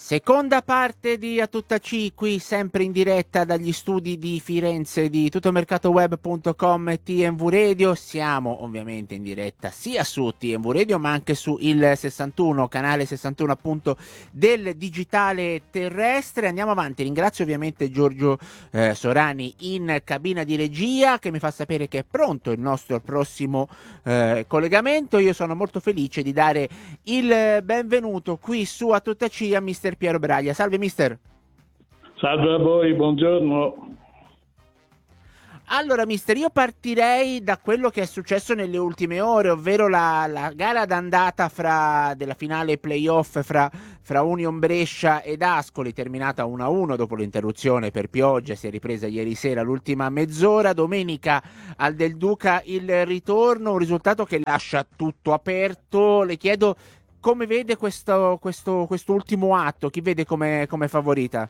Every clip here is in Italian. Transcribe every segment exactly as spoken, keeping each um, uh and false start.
Seconda parte di A Tutta C, qui sempre in diretta dagli studi di Firenze di tuttomercatoweb punto com e T M V Radio. Siamo ovviamente in diretta sia su T M V Radio ma anche su il sessantuno, canale sessantuno appunto del digitale terrestre. Andiamo avanti, ringrazio ovviamente Giorgio eh, Sorani in cabina di regia che mi fa sapere che è pronto il nostro prossimo eh, collegamento. Io sono molto felice di dare il benvenuto qui su A Tutta C a mister Piero Braglia. Salve mister. Salve a voi, buongiorno. Allora mister, io partirei da quello che è successo nelle ultime ore, ovvero la, la gara d'andata fra, della finale playoff fra, fra Union Brescia ed Ascoli, terminata uno a uno dopo l'interruzione per pioggia. Si è ripresa ieri sera l'ultima mezz'ora. Domenica al Del Duca il ritorno, un risultato che lascia tutto aperto. Le chiedo come vede questo, questo, quest'ultimo atto, chi vede come, come favorita?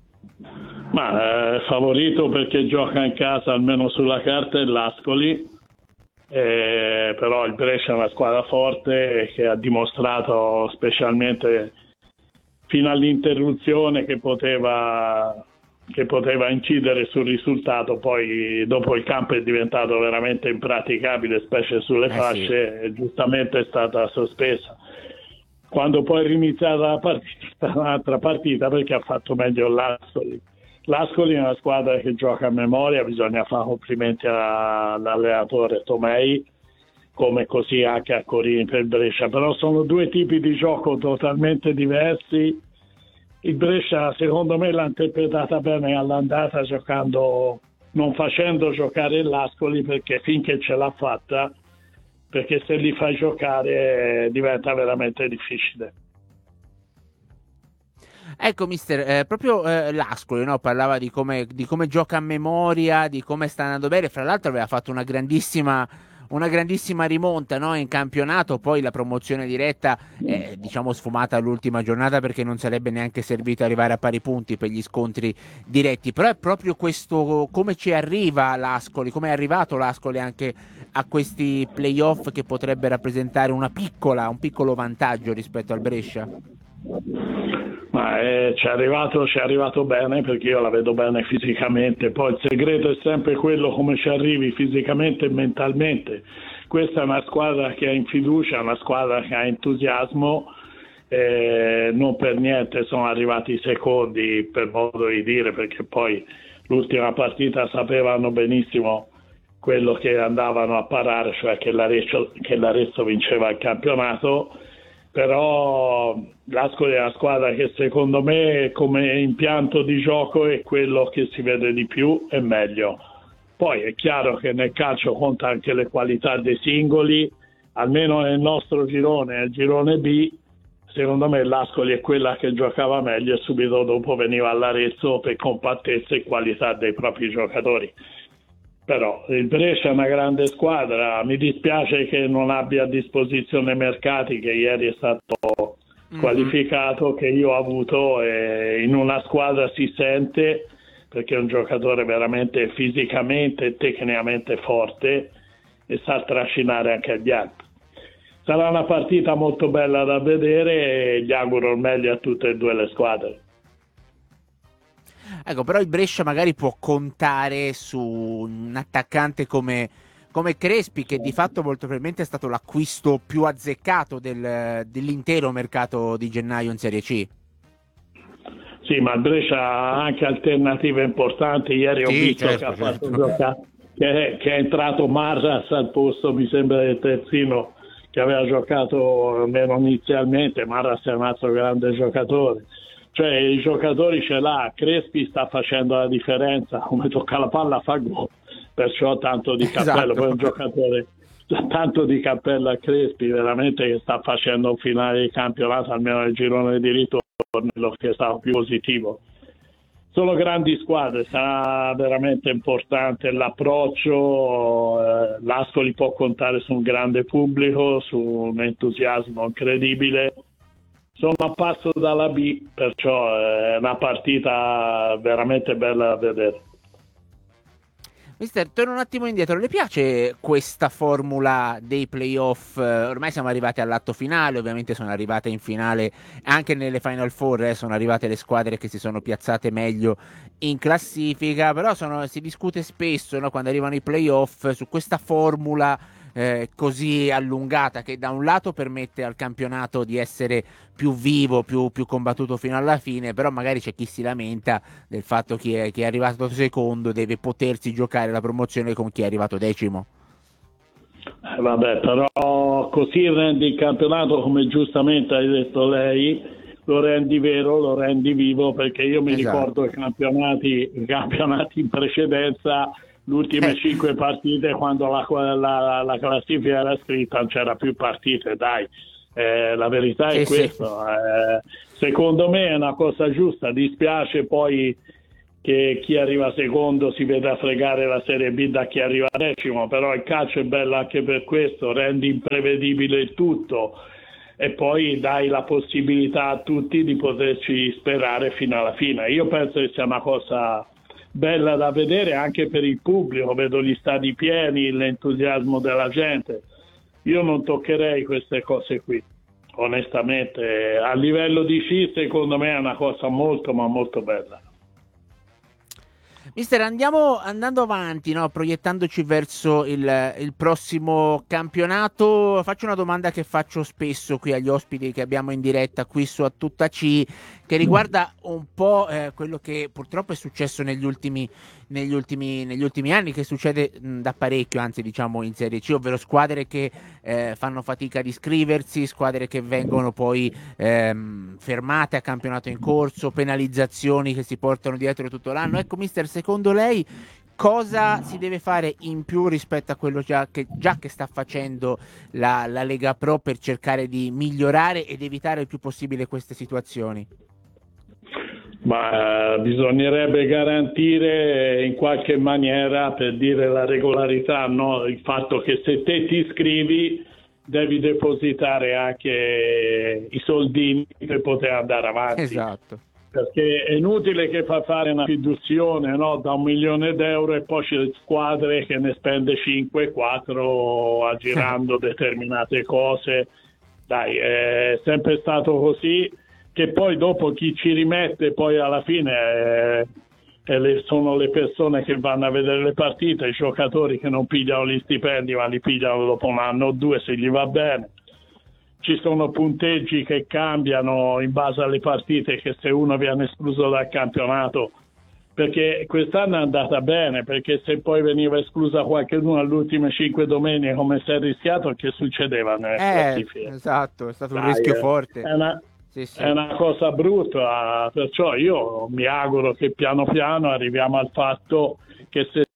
Ma è favorito perché gioca in casa, almeno sulla carta, è l'Ascoli, eh, però il Brescia è una squadra forte che ha dimostrato specialmente fino all'interruzione che poteva, che poteva incidere sul risultato. Poi dopo il campo è diventato veramente impraticabile, specie sulle eh fasce, sì. e giustamente è stata sospesa. Quando poi è riniziata la partita, un'altra partita, perché ha fatto meglio l'Ascoli. L'Ascoli è una squadra che gioca a memoria, bisogna fare complimenti all'allenatore Tomei, come così anche a Corini per Brescia, però sono due tipi di gioco totalmente diversi. Il Brescia secondo me l'ha interpretata bene all'andata, giocando, non facendo giocare l'Ascoli, perché finché ce l'ha fatta, perché se li fai giocare eh, diventa veramente difficile. Ecco mister, eh, proprio eh, l'Ascoli, no? Parlava di come, di come gioca a memoria, di come sta andando bene. Fra l'altro aveva fatto una grandissima, una grandissima rimonta, no? In campionato. Poi la promozione diretta è, diciamo, sfumata all'ultima giornata, perché non sarebbe neanche servito arrivare a pari punti per gli scontri diretti. Però è proprio questo, come ci arriva l'Ascoli, come è arrivato l'Ascoli anche a questi playoff, che potrebbe rappresentare una piccola, un piccolo vantaggio rispetto al Brescia. Ma eh, ci è arrivato, ci è arrivato bene, perché io la vedo bene fisicamente. Poi il segreto è sempre quello, come ci arrivi fisicamente e mentalmente. Questa è una squadra che ha in fiducia, una squadra che ha entusiasmo, eh, non per niente sono arrivati i secondi, per modo di dire, perché poi l'ultima partita sapevano benissimo quello che andavano a parare, cioè che l'Arezzo, che l'Arezzo vinceva il campionato. Però l'Ascoli è una squadra che secondo me come impianto di gioco è quello che si vede di più e meglio. Poi è chiaro che nel calcio conta anche le qualità dei singoli, almeno nel nostro girone, nel girone B, secondo me l'Ascoli è quella che giocava meglio e subito dopo veniva all'Arezzo per compattezza e qualità dei propri giocatori. Però il Brescia è una grande squadra, mi dispiace che non abbia a disposizione Mercati, che ieri è stato mm-hmm. qualificato, che io ho avuto, e in una squadra si sente, perché è un giocatore veramente fisicamente e tecnicamente forte e sa trascinare anche gli altri. Sarà una partita molto bella da vedere e gli auguro il meglio a tutte e due le squadre. Ecco, però il Brescia magari può contare su un attaccante come, come Crespi, che di fatto molto probabilmente è stato l'acquisto più azzeccato del, dell'intero mercato di gennaio in Serie C. Sì, ma il Brescia ha anche alternative importanti. Ieri sì, ho visto certo, che ha certo. fatto giocare, che, che è entrato Marras al posto, mi sembra, del terzino che aveva giocato almeno inizialmente. Marras è un altro grande giocatore. Cioè i giocatori ce l'ha, Crespi sta facendo la differenza, come tocca la palla fa gol, perciò tanto di cappello. Esatto. Poi un giocatore tanto di cappello a Crespi, veramente, che sta facendo un finale di campionato, almeno nel girone di ritorno, che è stato più positivo. Sono grandi squadre, sarà veramente importante l'approccio, eh, l'Ascoli può contare su un grande pubblico, su un entusiasmo incredibile. Sono a passo dalla B, perciò è una partita veramente bella da vedere. Mister, torno un attimo indietro, le piace questa formula dei playoff? Ormai siamo arrivati all'atto finale, ovviamente sono arrivate in finale anche nelle Final Four, eh, sono arrivate le squadre che si sono piazzate meglio in classifica, però sono, si discute spesso, no, quando arrivano i playoff su questa formula eh, così allungata che da un lato permette al campionato di essere più vivo, più, più combattuto fino alla fine, però magari c'è chi si lamenta del fatto che chi è, chi è arrivato secondo deve potersi giocare la promozione con chi è arrivato decimo. Eh, vabbè, però così rendi il campionato, come giustamente hai detto lei, lo rendi vero, lo rendi vivo, perché io mi Esatto. ricordo i campionati, i campionati in precedenza, le ultime Eh. cinque partite, quando la, la, la classifica era scritta, non c'era più partite, dai. Eh, la verità è Sì, questo. sì. Eh, secondo me è una cosa giusta. Dispiace poi che chi arriva secondo si veda fregare la Serie B da chi arriva decimo, però il calcio è bello anche per questo, rendi imprevedibile il tutto e poi dai la possibilità a tutti di poterci sperare fino alla fine. Io penso che sia una cosa bella da vedere anche per il pubblico, vedo gli stadi pieni, l'entusiasmo della gente. Io non toccherei queste cose qui, onestamente. A livello di sci, secondo me è una cosa molto ma molto bella. Mister, andiamo andando avanti, no? Proiettandoci verso il, il prossimo campionato. Faccio una domanda che faccio spesso qui agli ospiti che abbiamo in diretta qui su A Tutta C, che riguarda un po' eh, quello che purtroppo è successo negli ultimi, negli ultimi, negli ultimi anni, che succede mh, da parecchio, anzi diciamo in Serie C, ovvero squadre che eh, fanno fatica ad iscriversi, squadre che vengono poi ehm, fermate a campionato in corso, penalizzazioni che si portano dietro tutto l'anno. Ecco, mister, secondo lei cosa si deve fare in più rispetto a quello già che, già che sta facendo la, la Lega Pro per cercare di migliorare ed evitare il più possibile queste situazioni? Ma eh, bisognerebbe garantire in qualche maniera, per dire la regolarità, no? Il fatto che se te ti iscrivi devi depositare anche i soldini per poter andare avanti. Esatto. Perché è inutile che fa fare una fiduzione, no? Da un milione d'euro e poi c'è squadre che ne spende cinque quattro aggirando determinate cose. Dai, è sempre stato così, che poi dopo chi ci rimette poi alla fine è, è le, sono le persone che vanno a vedere le partite, i giocatori che non pigliano gli stipendi ma li pigliano dopo un anno o due se gli va bene. Ci sono punteggi che cambiano in base alle partite, che se uno viene escluso dal campionato, perché quest'anno è andata bene, perché se poi veniva esclusa qualcuno alle ultime cinque domeniche come si è rischiato, che succedeva nelle Eh, classifiche? esatto, è stato un Dai, rischio eh, forte. È una, Sì, sì. è una cosa brutta, perciò io mi auguro che piano piano arriviamo al fatto che se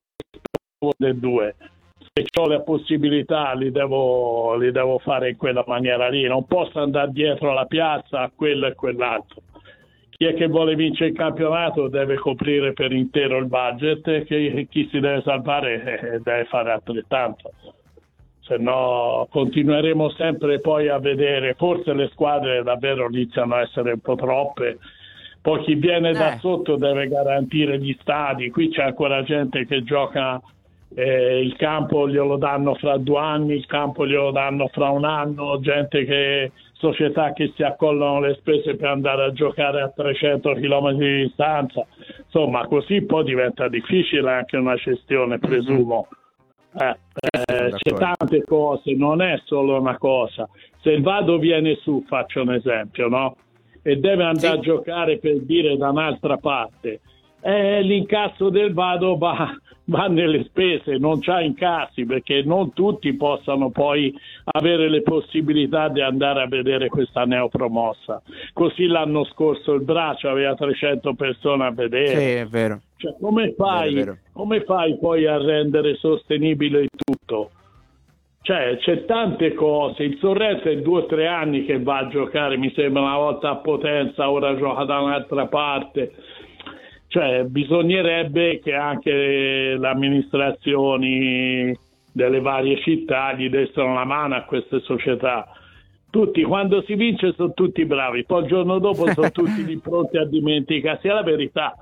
delle due, se ho le possibilità li devo, li devo fare in quella maniera lì, non posso andare dietro alla piazza a quello e quell'altro. Chi è che vuole vincere il campionato deve coprire per intero il budget e chi, chi si deve salvare eh, deve fare altrettanto. Se no continueremo sempre poi a vedere, forse le squadre davvero iniziano a essere un po' troppe, poi chi viene eh. da sotto deve garantire gli stadi, qui c'è ancora gente che gioca, eh, il campo glielo danno fra due anni, il campo glielo danno fra un anno, gente che, società che si accollano le spese per andare a giocare a trecento chilometri di distanza, insomma così poi diventa difficile anche una gestione, presumo. Eh, eh, c'è tante cose, non è solo una cosa. Se il Vado viene su, faccio un esempio, no? E deve andare sì. a giocare, per dire, da un'altra parte, eh, l'incasso del Vado va, va nelle spese, non c'ha incassi, perché non tutti possano poi avere le possibilità di andare a vedere questa neopromossa. Così l'anno scorso il Braccio aveva trecento persone a vedere. Sì, è vero. Cioè, come fai, vero, vero. come fai poi a rendere sostenibile il tutto? Cioè, c'è tante cose. Il Sorrento è due o tre anni che va a giocare, mi sembra, una volta a Potenza, ora gioca da un'altra parte. Cioè, bisognerebbe che anche le amministrazioni delle varie città gli dessero una mano a queste società. Tutti, quando si vince sono tutti bravi, poi il giorno dopo sono tutti lì pronti a dimenticarsi, è la verità.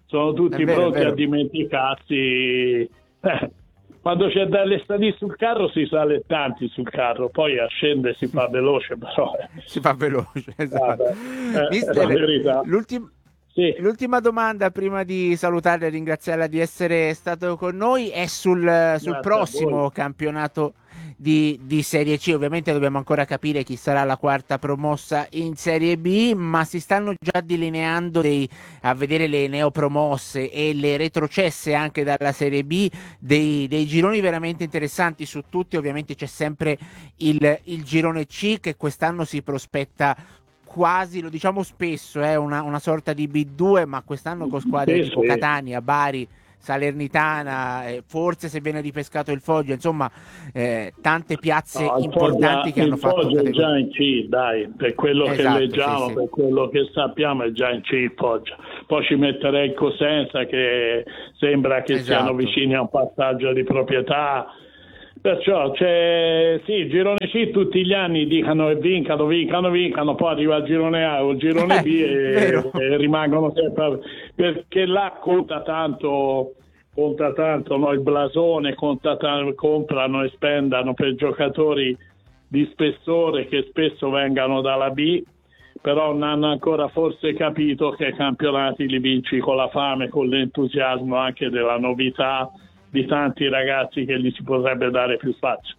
sono tutti vero, pronti a dimenticarsi. Eh, quando c'è da stare sul carro si sale tanti sul carro, poi a scendere si fa veloce, però eh. si fa veloce, esatto. Vabbè, eh, Mister, è la verità. l'ultim- Sì. l'ultima domanda prima di salutarla e ringraziarla di essere stato con noi è sul, sul prossimo campionato di, di Serie C. Ovviamente dobbiamo ancora capire chi sarà la quarta promossa in Serie B, ma si stanno già delineando dei, a vedere le neopromosse e le retrocesse anche dalla Serie B, dei, dei gironi veramente interessanti su tutti. Ovviamente c'è sempre il, il girone C che quest'anno si prospetta quasi, lo diciamo spesso, è eh, una, una sorta di B due, ma quest'anno con squadre sì, tipo sì. Catania, Bari, Salernitana, eh, forse se viene ripescato il Foggia, insomma eh, tante piazze no, importanti Foggia, che hanno il fatto Foggia è categoria. già in C, dai, per quello Esatto, che leggiamo, sì, sì. per quello che sappiamo è già in C il Foggia. Poi ci metterei il Cosenza che sembra che Esatto. siano vicini a un passaggio di proprietà. Perciò c'è sì, il girone C tutti gli anni dicono e vincano, vincano, vincano, poi arriva il girone A o il girone B e, e rimangono sempre, perché là conta tanto, conta tanto no? Il blasone, conta tanto, comprano e spendano per giocatori di spessore che spesso vengano dalla B, però non hanno ancora forse capito che i campionati li vinci con la fame, con l'entusiasmo anche della novità di tanti ragazzi che gli si potrebbe dare più spazio.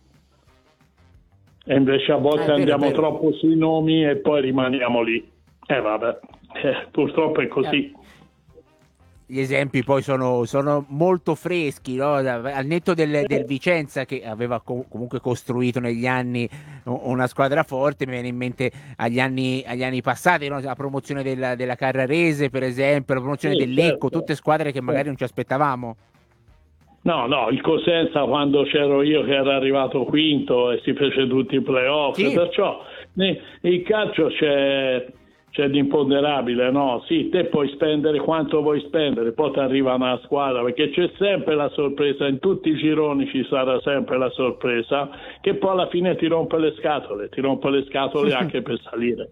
E invece a volte eh, vero, andiamo vero. troppo sui nomi e poi rimaniamo lì. E eh, vabbè, eh, purtroppo è così. Gli esempi poi sono, sono molto freschi, no? Al netto del, del Vicenza che aveva com- comunque costruito negli anni una squadra forte, mi viene in mente agli anni, agli anni passati, no? La promozione della, della Carrarese per esempio, la promozione Sì, del Lecco, certo. tutte squadre che magari non ci aspettavamo. No, no, il Cosenza quando c'ero io che era arrivato quinto e si fece tutti i playoff, Sì. Perciò il calcio c'è, c'è di imponderabile, no? Sì, te puoi spendere quanto vuoi spendere, poi ti arriva una squadra, perché c'è sempre la sorpresa, in tutti i gironi ci sarà sempre la sorpresa, che poi alla fine ti rompe le scatole, ti rompe le scatole anche per salire.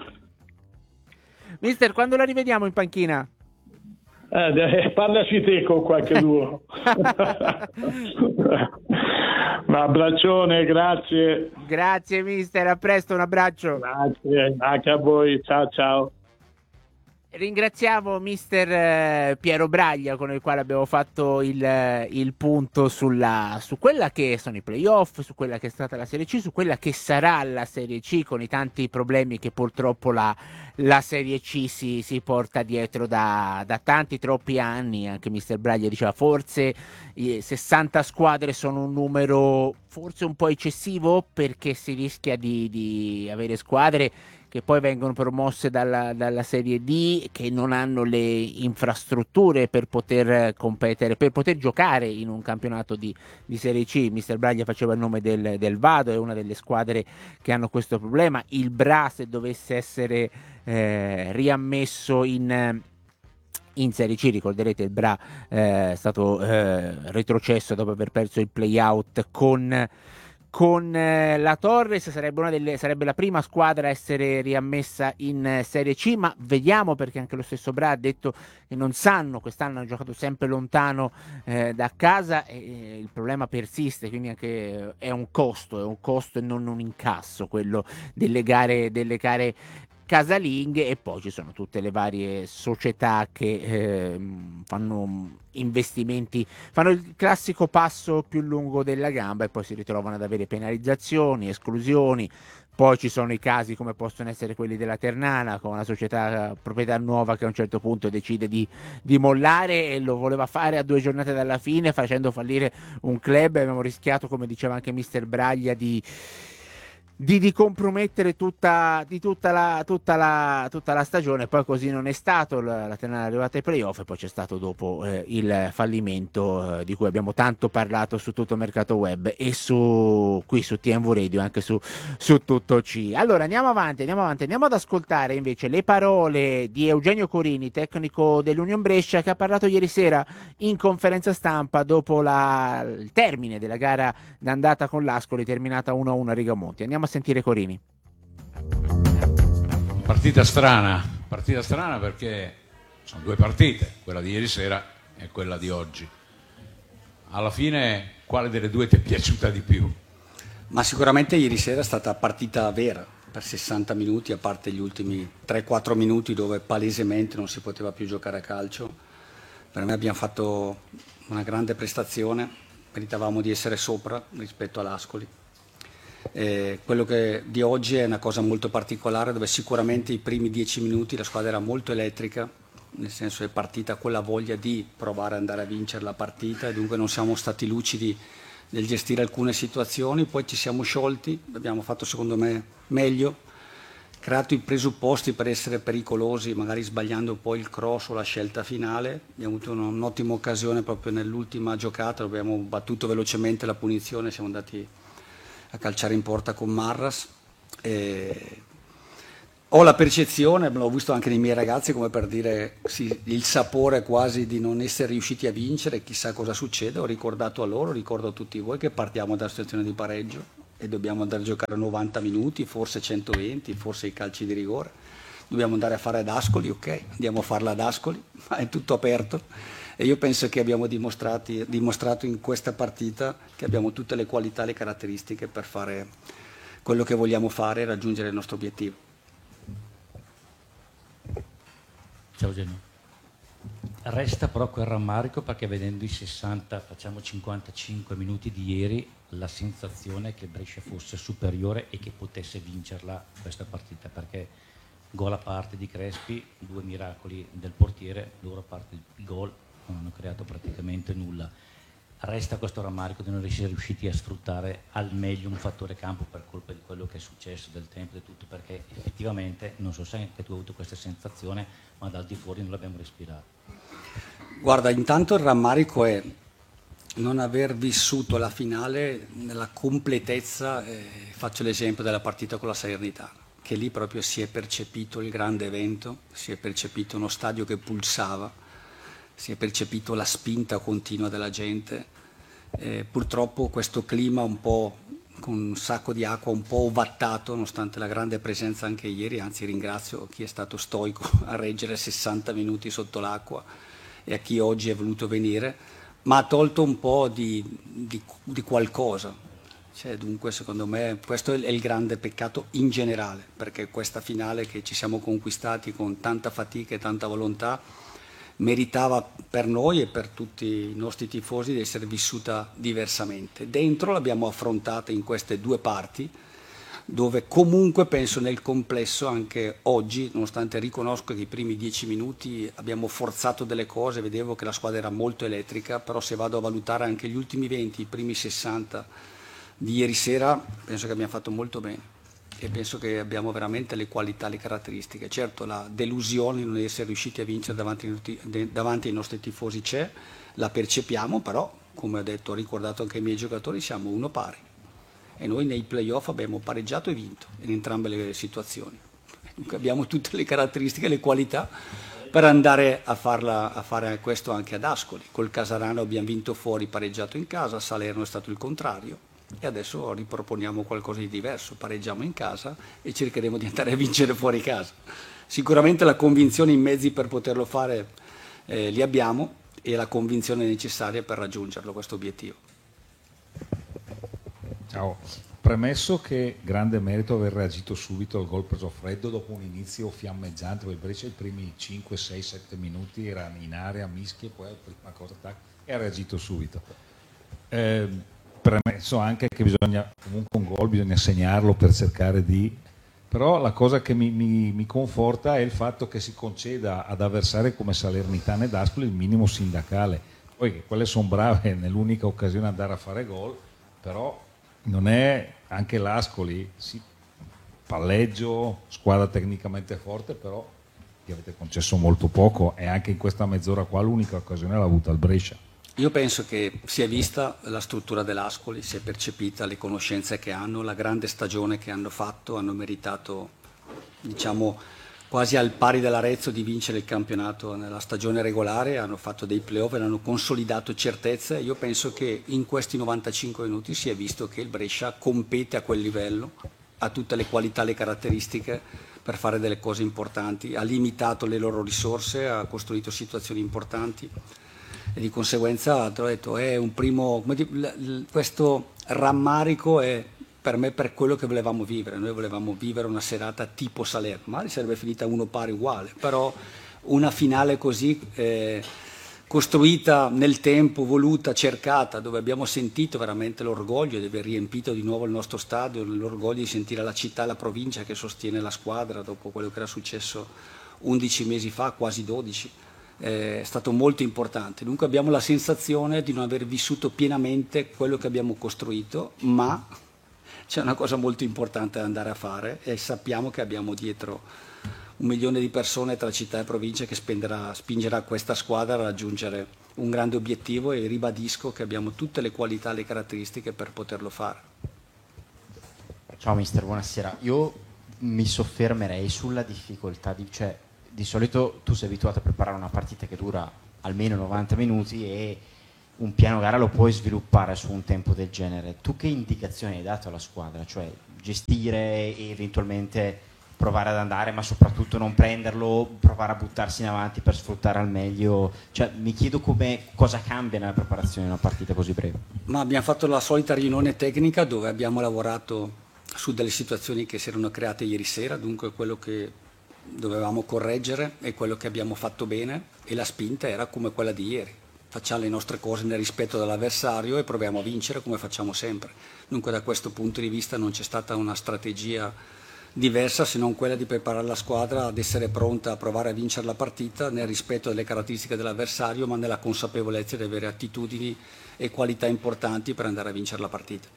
Mister, quando la rivediamo in panchina? Eh, parlaci te con qualche duo. Un abbraccione, grazie. Grazie mister, a presto, un abbraccio. Grazie, anche a voi, ciao ciao. Ringraziamo mister Piero Braglia con il quale abbiamo fatto il, il punto sulla, su quella che sono i playoff, su quella che è stata la Serie C, su quella che sarà la Serie C con i tanti problemi che purtroppo la, la Serie C si, si porta dietro da, da tanti troppi anni. Anche mister Braglia diceva forse eh, sessanta squadre sono un numero forse un po' eccessivo perché si rischia di, di avere squadre che poi vengono promosse dalla, dalla Serie D, che non hanno le infrastrutture per poter competere, per poter giocare in un campionato di, di Serie C. mister Braglia faceva il nome del, del Vado, è una delle squadre che hanno questo problema. Il Bra, se dovesse essere eh, riammesso in... in Serie C, ricorderete il Bra eh, è stato eh, retrocesso dopo aver perso il play-out con... con eh, la Torres, sarebbe, una delle, sarebbe la prima squadra a essere riammessa in eh, Serie C, ma vediamo, perché anche lo stesso Bra ha detto che non sanno, quest'anno hanno giocato sempre lontano eh, da casa e eh, il problema persiste, quindi anche eh, è un costo, è un costo e non un incasso quello delle gare, delle gare casalinghe. E poi ci sono tutte le varie società che eh, fanno investimenti, fanno il classico passo più lungo della gamba e poi si ritrovano ad avere penalizzazioni, esclusioni. Poi ci sono i casi come possono essere quelli della Ternana, con una società proprietà nuova che a un certo punto decide di, di mollare, e lo voleva fare a due giornate dalla fine facendo fallire un club. Abbiamo rischiato, come diceva anche mister Braglia, di Di, di compromettere tutta, di tutta, la, tutta, la, tutta la stagione. Poi così non è stato, la, la Ternana è arrivata ai playoff e poi c'è stato dopo eh, il fallimento eh, di cui abbiamo tanto parlato su tutto Mercato Web e su qui su T M V Radio, anche su, su tutto C. Allora andiamo avanti, andiamo avanti, andiamo ad ascoltare invece le parole di Eugenio Corini, tecnico dell'Union Brescia, che ha parlato ieri sera in conferenza stampa dopo la, il termine della gara d'andata con l'Ascoli, terminata uno a uno a Rigamonti. Andiamo a sentire Corini. Partita strana, partita strana perché sono due partite, quella di ieri sera e quella di oggi. Alla fine quale delle due ti è piaciuta di più? Ma sicuramente ieri sera è stata partita vera, per sessanta minuti, a parte gli ultimi tre quattro minuti dove palesemente non si poteva più giocare a calcio. Per me abbiamo fatto una grande prestazione, meritavamo di essere sopra rispetto all'Ascoli. Eh, quello che di oggi è una cosa molto particolare, dove sicuramente i primi dieci minuti la squadra era molto elettrica, nel senso è partita con la voglia di provare ad andare a vincere la partita, e dunque non siamo stati lucidi nel gestire alcune situazioni. Poi ci siamo sciolti, abbiamo fatto secondo me meglio, creato i presupposti per essere pericolosi, magari sbagliando poi il cross o la scelta finale. Abbiamo avuto un'ottima occasione proprio nell'ultima giocata, abbiamo battuto velocemente la punizione, siamo andati a calciare in porta con Marras. E ho la percezione, l'ho visto anche nei miei ragazzi, come per dire sì, il sapore quasi di non essere riusciti a vincere, chissà cosa succede. Ho ricordato a loro, ricordo a tutti voi che partiamo dalla situazione di pareggio e dobbiamo andare a giocare novanta minuti, forse centoventi, forse i calci di rigore. Dobbiamo andare a fare ad Ascoli, ok, andiamo a farla ad Ascoli, ma è tutto aperto. E io penso che abbiamo dimostrato in questa partita che abbiamo tutte le qualità e le caratteristiche per fare quello che vogliamo fare e raggiungere il nostro obiettivo. Ciao Genio. Resta però quel rammarico, perché vedendo i sessanta, facciamo cinquantacinque minuti di ieri, la sensazione è che Brescia fosse superiore e che potesse vincerla questa partita, perché gol a parte di Crespi, due miracoli del portiere, loro a parte il gol non hanno creato praticamente nulla. Resta questo rammarico di non essere riusciti a sfruttare al meglio un fattore campo per colpa di quello che è successo, del tempo e tutto, perché effettivamente, non so se anche tu hai avuto questa sensazione, ma dal di fuori non l'abbiamo respirato. Guarda, intanto il rammarico è non aver vissuto la finale nella completezza. Eh, faccio l'esempio della partita con la Salernitana, che lì proprio si è percepito il grande evento, si è percepito uno stadio che pulsava, si è percepito la spinta continua della gente. Eh, purtroppo questo clima un po' con un sacco di acqua, un po' ovattato, nonostante la grande presenza anche ieri, anzi ringrazio chi è stato stoico a reggere sessanta minuti sotto l'acqua e a chi oggi è voluto venire, ma ha tolto un po' di, di, di qualcosa. Cioè, dunque secondo me questo è il grande peccato in generale, perché questa finale che ci siamo conquistati con tanta fatica e tanta volontà meritava per noi e per tutti i nostri tifosi di essere vissuta diversamente. Dentro l'abbiamo affrontata in queste due parti, dove comunque penso nel complesso anche oggi, nonostante riconosco che i primi dieci minuti abbiamo forzato delle cose, vedevo che la squadra era molto elettrica, però se vado a valutare anche gli ultimi venti, i primi sessanta di ieri sera, penso che abbiamo fatto molto bene. E penso che abbiamo veramente le qualità, le caratteristiche. Certo, la delusione di non essere riusciti a vincere davanti, davanti ai nostri tifosi c'è, la percepiamo, però come ho detto, ho ricordato anche ai miei giocatori, siamo uno pari e noi nei playoff abbiamo pareggiato e vinto in entrambe le situazioni. Dunque abbiamo tutte le caratteristiche e le qualità per andare a, farla, a fare questo anche ad Ascoli. Col Casarano abbiamo vinto fuori, pareggiato in casa, a Salerno è stato il contrario. E adesso riproponiamo qualcosa di diverso, pareggiamo in casa e cercheremo di andare a vincere fuori casa. Sicuramente la convinzione, i mezzi per poterlo fare eh, li abbiamo e la convinzione necessaria per raggiungerlo, questo obiettivo. Ciao, premesso che grande merito aver reagito subito al gol preso a freddo dopo un inizio fiammeggiante, poi Brescia i primi cinque, sei, sette minuti era in area, mischie, poi la prima cosa tac, e ha reagito subito. Eh, Premesso anche che bisogna, comunque un gol bisogna segnarlo per cercare di... Però la cosa che mi, mi, mi conforta è il fatto che si conceda ad avversari come Salernitana ed Ascoli il minimo sindacale. Poi che quelle sono brave nell'unica occasione andare a fare gol, però non è anche l'Ascoli, sì, palleggio, squadra tecnicamente forte, però gli avete concesso molto poco e anche in questa mezz'ora qua l'unica occasione l'ha avuta il Brescia. Io penso che si è vista la struttura dell'Ascoli, si è percepita le conoscenze che hanno, la grande stagione che hanno fatto, hanno meritato, diciamo, quasi al pari dell'Arezzo di vincere il campionato nella stagione regolare, hanno fatto dei playoff e hanno consolidato certezze. Io penso che in questi novantacinque minuti si è visto che il Brescia compete a quel livello, ha tutte le qualità, le caratteristiche per fare delle cose importanti, ha limitato le loro risorse, ha costruito situazioni importanti e di conseguenza ho detto, è un primo, come dire, questo rammarico è per me per quello che volevamo vivere. Noi volevamo vivere una serata tipo Salerno, magari sarebbe finita uno pari uguale, però una finale così eh, costruita nel tempo, voluta, cercata, dove abbiamo sentito veramente l'orgoglio di aver riempito di nuovo il nostro stadio, l'orgoglio di sentire la città e la provincia che sostiene la squadra dopo quello che era successo undici mesi fa, quasi dodici. È stato molto importante. Dunque abbiamo la sensazione di non aver vissuto pienamente quello che abbiamo costruito, ma c'è una cosa molto importante da andare a fare e sappiamo che abbiamo dietro un milione di persone tra città e provincia che spenderà, spingerà questa squadra a raggiungere un grande obiettivo, e ribadisco che abbiamo tutte le qualità e le caratteristiche per poterlo fare. Ciao mister, buonasera. Io mi soffermerei sulla difficoltà, di, cioè di solito tu sei abituato a preparare una partita che dura almeno novanta minuti e un piano gara lo puoi sviluppare su un tempo del genere. Tu che indicazioni hai dato alla squadra? Cioè gestire e eventualmente provare ad andare, ma soprattutto non prenderlo, provare a buttarsi in avanti per sfruttare al meglio. Cioè mi chiedo come, cosa cambia nella preparazione di una partita così breve. Ma abbiamo fatto la solita riunione tecnica dove abbiamo lavorato su delle situazioni che si erano create ieri sera, dunque quello che dovevamo correggere e quello che abbiamo fatto bene, e la spinta era come quella di ieri. Facciamo le nostre cose nel rispetto dell'avversario e proviamo a vincere come facciamo sempre. Dunque da questo punto di vista non c'è stata una strategia diversa se non quella di preparare la squadra ad essere pronta a provare a vincere la partita nel rispetto delle caratteristiche dell'avversario, ma nella consapevolezza di avere attitudini e qualità importanti per andare a vincere la partita.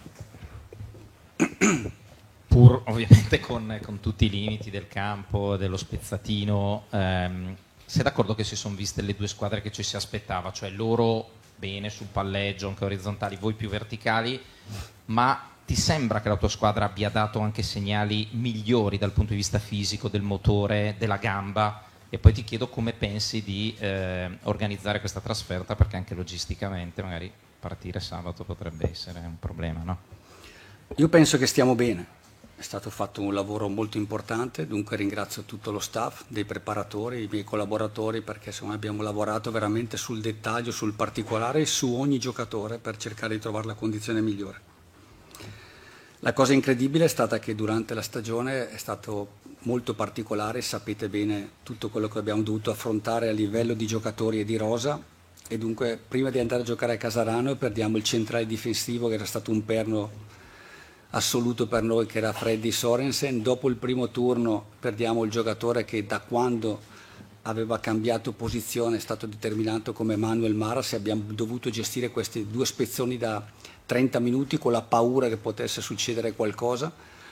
Pur ovviamente con, con tutti i limiti del campo, dello spezzatino, ehm, sei d'accordo che si sono viste le due squadre che ci si aspettava, cioè loro bene sul palleggio, anche orizzontali, voi più verticali, ma ti sembra che la tua squadra abbia dato anche segnali migliori dal punto di vista fisico, del motore, della gamba? E poi ti chiedo come pensi di eh, organizzare questa trasferta, perché anche logisticamente magari partire sabato potrebbe essere un problema, no? Io penso che stiamo bene. È stato fatto un lavoro molto importante, dunque ringrazio tutto lo staff, dei preparatori, i miei collaboratori, perché insomma, abbiamo lavorato veramente sul dettaglio, sul particolare e su ogni giocatore per cercare di trovare la condizione migliore. La cosa incredibile è stata che durante la stagione è stato molto particolare, sapete bene tutto quello che abbiamo dovuto affrontare a livello di giocatori e di rosa, e dunque prima di andare a giocare a Casarano perdiamo il centrale difensivo che era stato un perno assoluto per noi, che era Freddy Sorensen. Dopo il primo turno perdiamo il giocatore che da quando aveva cambiato posizione è stato determinato come Manuel Maras, e abbiamo dovuto gestire questi due spezzoni da trenta minuti con la paura che potesse succedere qualcosa.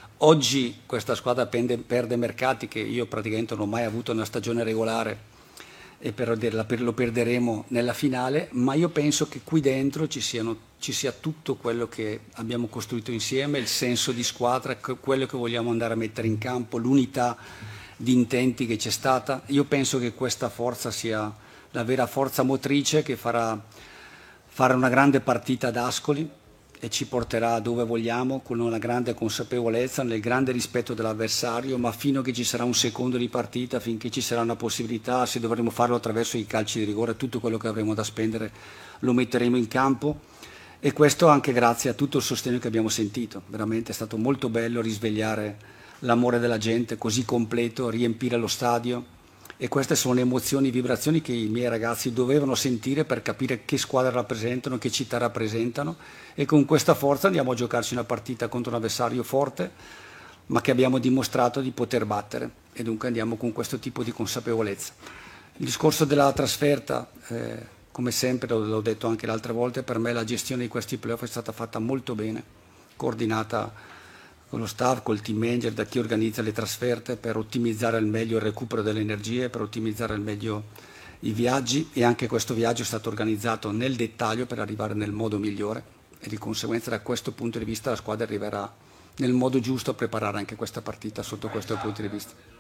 Oggi questa squadra perde, perde mercati che io praticamente non ho mai avuto nella stagione regolare, e per, lo perderemo nella finale, ma io penso che qui dentro ci, siano, ci sia tutto quello che abbiamo costruito insieme, il senso di squadra, quello che vogliamo andare a mettere in campo, l'unità di intenti che c'è stata. Io penso che questa forza sia la vera forza motrice che farà fare una grande partita ad Ascoli e ci porterà dove vogliamo, con una grande consapevolezza, nel grande rispetto dell'avversario, ma fino a che ci sarà un secondo di partita, finché ci sarà una possibilità, se dovremo farlo attraverso i calci di rigore, tutto quello che avremo da spendere lo metteremo in campo, e questo anche grazie a tutto il sostegno che abbiamo sentito. Veramente è stato molto bello risvegliare l'amore della gente così completo, riempire lo stadio, e queste sono le emozioni, vibrazioni che i miei ragazzi dovevano sentire per capire che squadra rappresentano, che città rappresentano, e con questa forza andiamo a giocarci una partita contro un avversario forte, ma che abbiamo dimostrato di poter battere, e dunque andiamo con questo tipo di consapevolezza. Il discorso della trasferta, eh, come sempre, l'ho detto anche le altre volte, per me la gestione di questi playoff è stata fatta molto bene, coordinata con lo staff, col team manager, da chi organizza le trasferte, per ottimizzare al meglio il recupero delle energie, per ottimizzare al meglio i viaggi, e anche questo viaggio è stato organizzato nel dettaglio per arrivare nel modo migliore, e di conseguenza da questo punto di vista la squadra arriverà nel modo giusto a preparare anche questa partita sotto questo punto di vista.